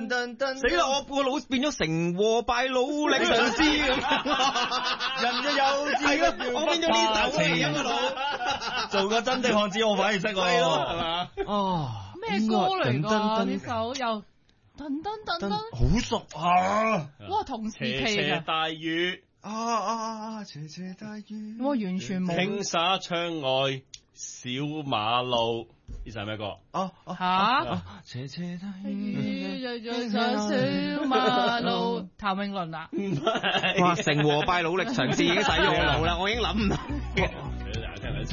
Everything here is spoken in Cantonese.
死啦！我個腦變咗成和敗努力嘗試咁， 人嘅幼稚嘅我變咗呢首嚟咁個腦， 做個真的漢子我反而識喎，係嘛？ 哦， 咩歌嚟㗎？呢首又噔噔噔噔， 好熟啊！ 哇，同時期斜斜㗎， 大雨， 斜斜大雨， 我完全冇傾灑窗外小馬路，呢首係咩歌？ 嚇。 斜斜大日上小馬路，譚詠麟啊！ 哇！成和敗努力嘗試已經洗咗我腦啦，我已經諗唔到。